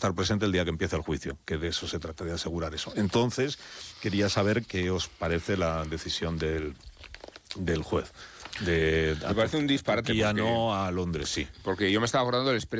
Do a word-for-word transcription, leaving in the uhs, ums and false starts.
estar presente el día que empiece el juicio, que de eso se trata, de asegurar eso. Entonces, quería saber qué os parece la decisión del, del juez. De, Me parece un disparate. Ya no a Londres, sí. Porque yo me estaba acordando del